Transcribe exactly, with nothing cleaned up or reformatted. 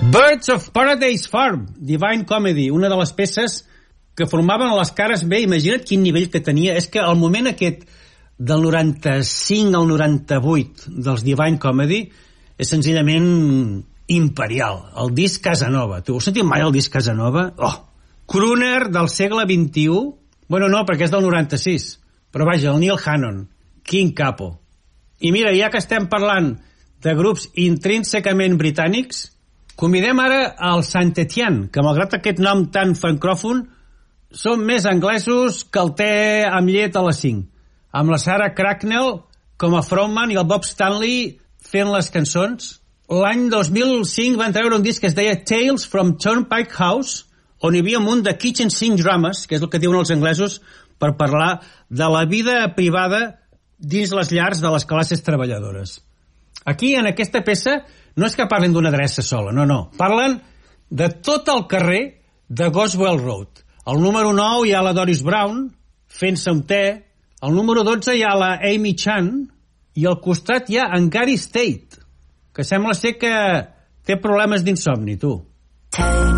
Birds of Paradise Farm, Divine Comedy, una de les peces que formaven les cares B. Imagina't quin nivell que tenia. És que al moment aquest del noranta-cinc al noranta-vuit dels Divine Comedy és senzillament imperial. El disc Casanova. Tu heu sentit mai el disc Casanova? Oh! Crooner del segle vint-i-u. Bueno, no, perquè és del noranta-sis. Però vaja, el Neil Hannon. Quin capo. I mira, ja que estem parlant de grups intrínsecament britànics, convidem ara al Saint-Étienne, que malgrat aquest nom tan francòfon, són més anglesos que el te amb llet a les cinc, amb la Sarah Cracknell com a frontman i el Bob Stanley fent les cançons. L'any dos mil cinc van treure un disc que es deia Tales from Turnpike House, on hi havia un munt de kitchen sink drames, que és el que diuen els anglesos, per parlar de la vida privada dins les llars de les classes treballadores. Aquí, en aquesta peça, no és que parlen d'una adreça sola, no, no. Parlen de tot el carrer de Goswell Road. Al número nou hi ha la Doris Brown fent-se un te, al número dotze hi ha la Amy Chan i al costat hi ha en Gary State, que sembla ser que té problemes d'insomni, tu.